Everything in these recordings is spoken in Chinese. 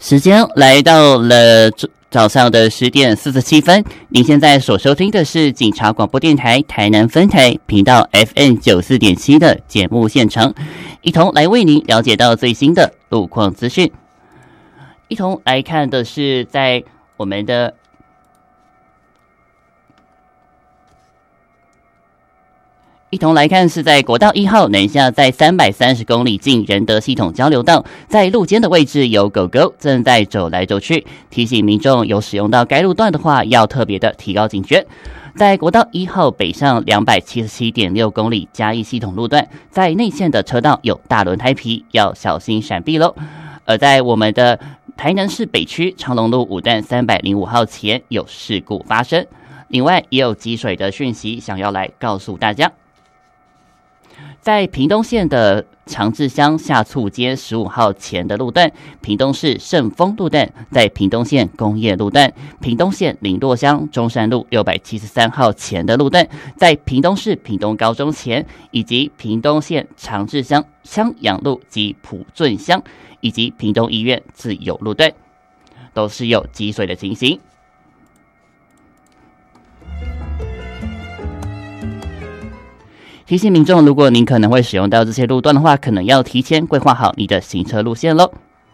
时间来到了早上的10:47，您现在所收听的是警察广播电台台南分台频道 FM94.7 的节目现场，一同来为您了解到最新的路况资讯。一同来看的是在我们的是在国道1号南下，在330公里进仁德系统交流道，在路肩的位置有狗狗正在走来走去，提醒民众有使用到该路段的话，要特别的提高警觉。在国道1号北上277.6公里嘉义系统路段，在内线的车道有大轮胎皮，要小心闪避喽。而在我们的台南市北区长隆路5段305号前有事故发生，另外也有积水的讯息想要来告诉大家。在屏东县的长治乡下厝街15号前的路段，屏东市圣丰路段，在屏东县工业路段，屏东县林洛乡中山路673号前的路段，在屏东市屏东高中前，以及屏东县长治乡襄阳路及普圳乡，以及屏东医院自由路段，都是有积水的情形。提醒民众，如果您可能会使用到这些路段的话，可能要提前规划好你的行车路线咯。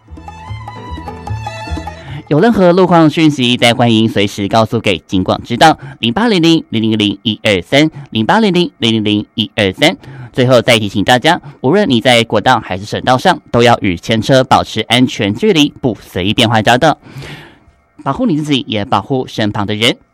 有任何路况讯息，再欢迎随时告诉给警广知道，0800-000-123 0800-000-123。最后再提醒大家，无论你在国道还是省道上，都要与前车保持安全距离，不随意变换匝道，保护你自己，也保护身旁的人。